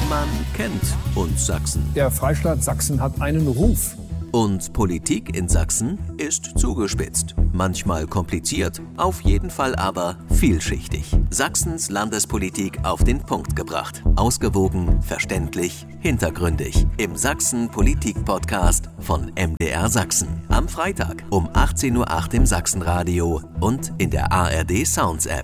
Man kennt uns Sachsen. Der Freistaat Sachsen hat einen Ruf. Und Politik in Sachsen ist zugespitzt. Manchmal kompliziert, auf jeden Fall aber vielschichtig. Sachsens Landespolitik auf den Punkt gebracht. Ausgewogen, verständlich, hintergründig. Im Sachsen-Politik-Podcast von MDR Sachsen. Am Freitag um 18:08 Uhr im Sachsenradio und in der ARD Sounds App.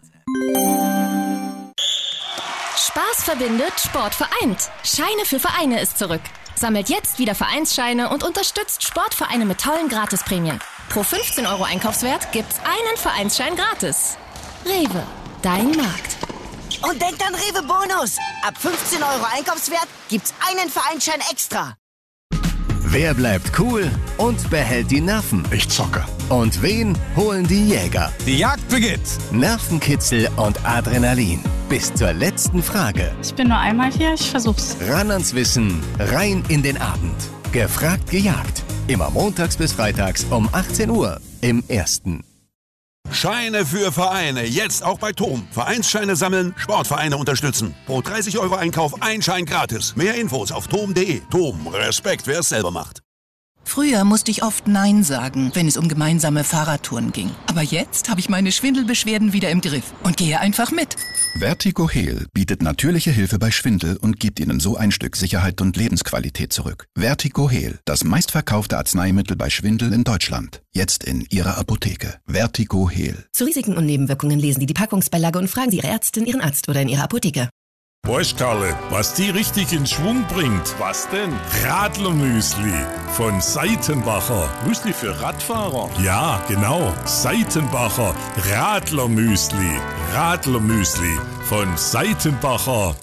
Spaß verbindet, Sport vereint. Scheine für Vereine ist zurück. Sammelt jetzt wieder Vereinsscheine und unterstützt Sportvereine mit tollen Gratisprämien. Pro 15 € Einkaufswert gibt's einen Vereinsschein gratis. Rewe, dein Markt. Und denkt an Rewe Bonus. Ab 15 € Einkaufswert gibt's einen Vereinsschein extra. Wer bleibt cool und behält die Nerven? Ich zocke. Und wen holen die Jäger? Die Jagd beginnt. Nervenkitzel und Adrenalin. Bis zur letzten Frage. Ich bin nur einmal hier, ich versuch's. Ran ans Wissen, rein in den Abend. Gefragt, gejagt. Immer montags bis freitags um 18 Uhr im Ersten. Scheine für Vereine, jetzt auch bei TOM. Vereinsscheine sammeln, Sportvereine unterstützen. Pro 30 € Einkauf ein Schein gratis. Mehr Infos auf tom.de. TOM, Respekt, wer es selber macht. Früher musste ich oft Nein sagen, wenn es um gemeinsame Fahrradtouren ging. Aber jetzt habe ich meine Schwindelbeschwerden wieder im Griff und gehe einfach mit. Vertigo Heal bietet natürliche Hilfe bei Schwindel und gibt Ihnen so ein Stück Sicherheit und Lebensqualität zurück. Vertigo Heal, das meistverkaufte Arzneimittel bei Schwindel in Deutschland. Jetzt in Ihrer Apotheke. Vertigo Heal. Zu Risiken und Nebenwirkungen lesen Sie die Packungsbeilage und fragen Sie Ihre Ärztin, Ihren Arzt oder in Ihrer Apotheke. Boys, Karle, was die richtig in Schwung bringt. Was denn? Radlermüsli von Seitenbacher. Müsli für Radfahrer? Ja, genau. Seitenbacher Radlermüsli. Radlermüsli von Seitenbacher.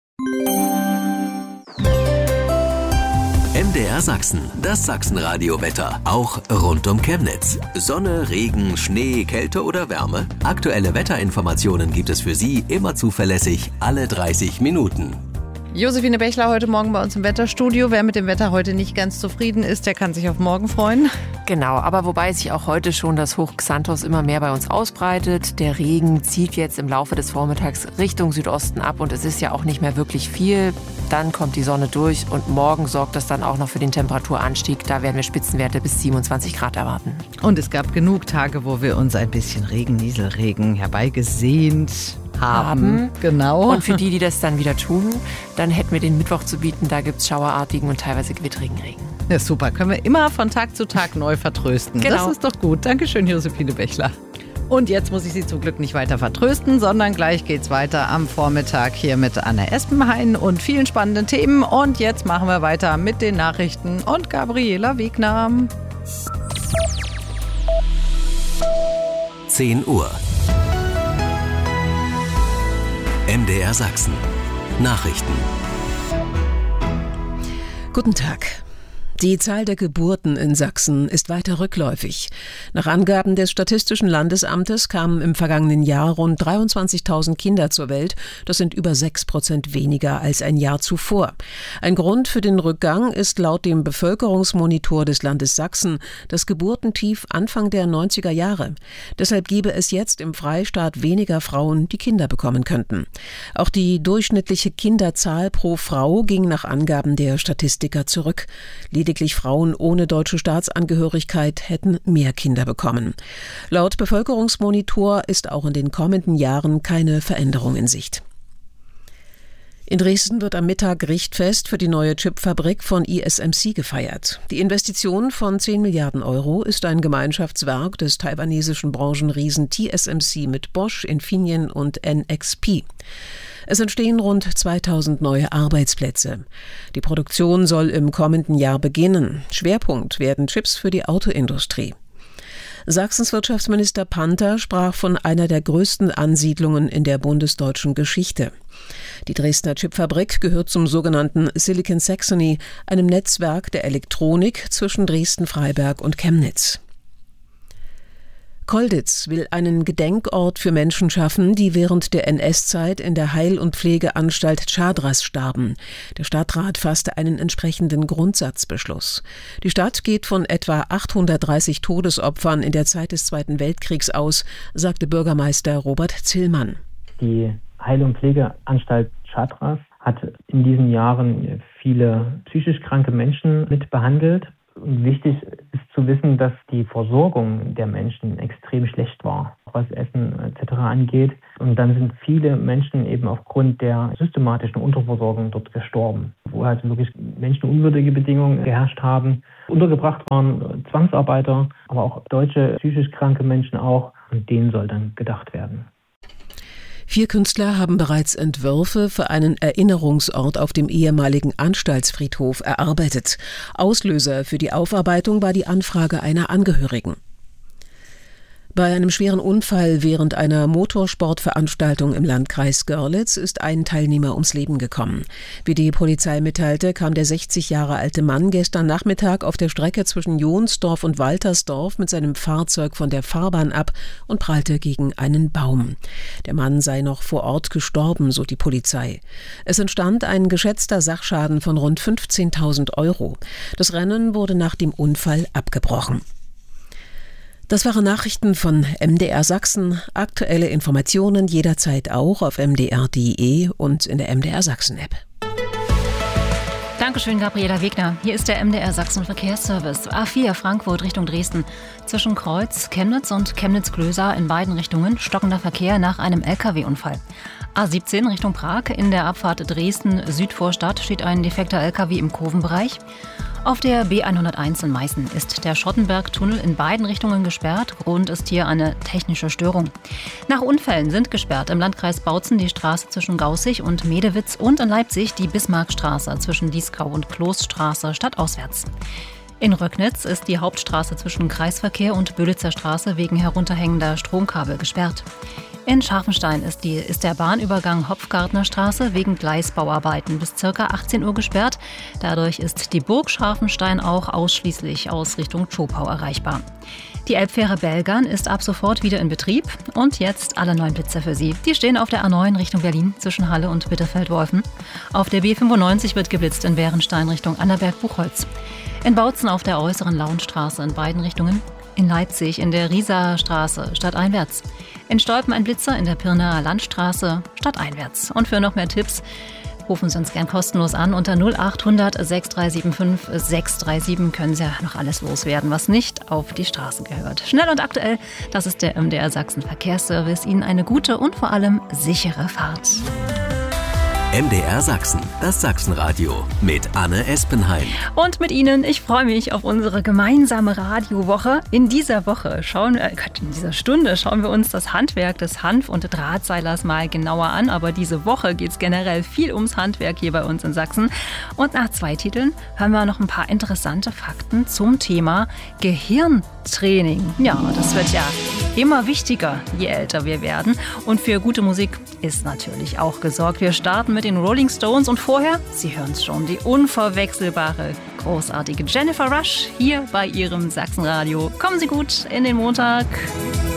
MDR Sachsen, das Sachsenradio-Wetter, auch rund um Chemnitz. Sonne, Regen, Schnee, Kälte oder Wärme? Aktuelle Wetterinformationen gibt es für Sie immer zuverlässig alle 30 Minuten. Josephine Bechler heute Morgen bei uns im Wetterstudio. Wer mit dem Wetter heute nicht ganz zufrieden ist, der kann sich auf morgen freuen. Genau, aber wobei sich auch heute schon das Hoch Xanthos immer mehr bei uns ausbreitet. Der Regen zieht jetzt im Laufe des Vormittags Richtung Südosten ab und es ist ja auch nicht mehr wirklich viel. Dann kommt die Sonne durch und morgen sorgt das dann auch noch für den Temperaturanstieg. Da werden wir Spitzenwerte bis 27 Grad erwarten. Und es gab genug Tage, wo wir uns ein bisschen Regen, Nieselregen herbeigesehnt haben. Genau. Und für die das dann wieder tun, dann hätten wir den Mittwoch zu bieten. Da gibt es schauerartigen und teilweise gewittrigen Regen. Ja, super. Können wir immer von Tag zu Tag neu vertrösten. Genau. Das ist doch gut. Dankeschön, Josephine Bechler. Und jetzt muss ich Sie zum Glück nicht weiter vertrösten, sondern gleich geht's weiter am Vormittag hier mit Anne Espenhain und vielen spannenden Themen. Und jetzt machen wir weiter mit den Nachrichten und Gabriela Wegner. 10 Uhr. MDR Sachsen. Nachrichten. Guten Tag. Die Zahl der Geburten in Sachsen ist weiter rückläufig. Nach Angaben des Statistischen Landesamtes kamen im vergangenen Jahr rund 23.000 Kinder zur Welt. Das sind über 6% weniger als ein Jahr zuvor. Ein Grund für den Rückgang ist laut dem Bevölkerungsmonitor des Landes Sachsen das Geburtentief Anfang der 90er Jahre. Deshalb gebe es jetzt im Freistaat weniger Frauen, die Kinder bekommen könnten. Auch die durchschnittliche Kinderzahl pro Frau ging nach Angaben der Statistiker zurück. Lediglich Frauen ohne deutsche Staatsangehörigkeit hätten mehr Kinder bekommen. Laut Bevölkerungsmonitor ist auch in den kommenden Jahren keine Veränderung in Sicht. In Dresden wird am Mittag Richtfest für die neue Chipfabrik von ISMC gefeiert. Die Investition von 10 Milliarden € ist ein Gemeinschaftswerk des taiwanesischen Branchenriesen TSMC mit Bosch, Infineon und NXP. Es entstehen rund 2000 neue Arbeitsplätze. Die Produktion soll im kommenden Jahr beginnen. Schwerpunkt werden Chips für die Autoindustrie. Sachsens Wirtschaftsminister Panther sprach von einer der größten Ansiedlungen in der bundesdeutschen Geschichte. Die Dresdner Chipfabrik gehört zum sogenannten Silicon Saxony, einem Netzwerk der Elektronik zwischen Dresden, Freiberg und Chemnitz. Kolditz will einen Gedenkort für Menschen schaffen, die während der NS-Zeit in der Heil- und Pflegeanstalt Tschadras starben. Der Stadtrat fasste einen entsprechenden Grundsatzbeschluss. Die Stadt geht von etwa 830 Todesopfern in der Zeit des Zweiten Weltkriegs aus, sagte Bürgermeister Robert Zillmann. Die Heil- und Pflegeanstalt Tschadras hat in diesen Jahren viele psychisch kranke Menschen mit behandelt. Und wichtig ist zu wissen, dass die Versorgung der Menschen extrem schlecht war, was Essen etc. angeht. Und dann sind viele Menschen eben aufgrund der systematischen Unterversorgung dort gestorben, wo halt wirklich menschenunwürdige Bedingungen geherrscht haben. Untergebracht waren Zwangsarbeiter, aber auch deutsche psychisch kranke Menschen auch. Und denen soll dann gedacht werden. 4 Künstler haben bereits Entwürfe für einen Erinnerungsort auf dem ehemaligen Anstaltsfriedhof erarbeitet. Auslöser für die Aufarbeitung war die Anfrage einer Angehörigen. Bei einem schweren Unfall während einer Motorsportveranstaltung im Landkreis Görlitz ist ein Teilnehmer ums Leben gekommen. Wie die Polizei mitteilte, kam der 60 Jahre alte Mann gestern Nachmittag auf der Strecke zwischen Jonsdorf und Waltersdorf mit seinem Fahrzeug von der Fahrbahn ab und prallte gegen einen Baum. Der Mann sei noch vor Ort gestorben, so die Polizei. Es entstand ein geschätzter Sachschaden von rund 15.000 €. Das Rennen wurde nach dem Unfall abgebrochen. Das waren Nachrichten von MDR Sachsen. Aktuelle Informationen jederzeit auch auf mdr.de und in der MDR Sachsen-App. Dankeschön, Gabriela Wegner. Hier ist der MDR Sachsen Verkehrsservice. A4 Frankfurt Richtung Dresden. Zwischen Kreuz, Chemnitz und Chemnitz-Glösa in beiden Richtungen stockender Verkehr nach einem LKW-Unfall. A17 Richtung Prag. In der Abfahrt Dresden-Südvorstadt steht ein defekter LKW im Kurvenbereich. Auf der B101 in Meißen ist der Schottenberg-Tunnel in beiden Richtungen gesperrt. Grund ist hier eine technische Störung. Nach Unfällen sind gesperrt im Landkreis Bautzen die Straße zwischen Gaußig und Medewitz und in Leipzig die Bismarckstraße zwischen Dieskau und Kloßstraße stadtauswärts. In Röcknitz ist die Hauptstraße zwischen Kreisverkehr und Bölitzer Straße wegen herunterhängender Stromkabel gesperrt. In Scharfenstein ist der Bahnübergang Hopfgartner Straße wegen Gleisbauarbeiten bis ca. 18 Uhr gesperrt. Dadurch ist die Burg Scharfenstein auch ausschließlich aus Richtung Zschopau erreichbar. Die Elbfähre Belgern ist ab sofort wieder in Betrieb. Und jetzt alle 9 Blitzer für Sie. Die stehen auf der A9 Richtung Berlin zwischen Halle und Bitterfeld-Wolfen. Auf der B95 wird geblitzt in Bärenstein Richtung Annaberg-Buchholz. In Bautzen auf der äußeren Lauenstraße in beiden Richtungen. In Leipzig in der Rieser Straße stadteinwärts. In Stolpen ein Blitzer in der Pirnaer Landstraße stadteinwärts. Und für noch mehr Tipps rufen Sie uns gern kostenlos an. Unter 0800 6375 637 können Sie ja noch alles loswerden, was nicht auf die Straßen gehört. Schnell und aktuell, das ist der MDR Sachsen Verkehrsservice. Ihnen eine gute und vor allem sichere Fahrt. MDR Sachsen, das Sachsenradio mit Anne Espenheim. Und mit Ihnen, ich freue mich auf unsere gemeinsame Radiowoche. In dieser Stunde schauen wir uns das Handwerk des Hanf- und Drahtseilers mal genauer an. Aber diese Woche geht es generell viel ums Handwerk hier bei uns in Sachsen. Und nach 2 Titeln hören wir noch ein paar interessante Fakten zum Thema Gehirntraining. Ja, das wird ja immer wichtiger, je älter wir werden. Und für gute Musik ist natürlich auch gesorgt. Wir starten mit den Rolling Stones und vorher, Sie hören es schon, die unverwechselbare, großartige Jennifer Rush hier bei Ihrem Sachsenradio. Kommen Sie gut in den Montag.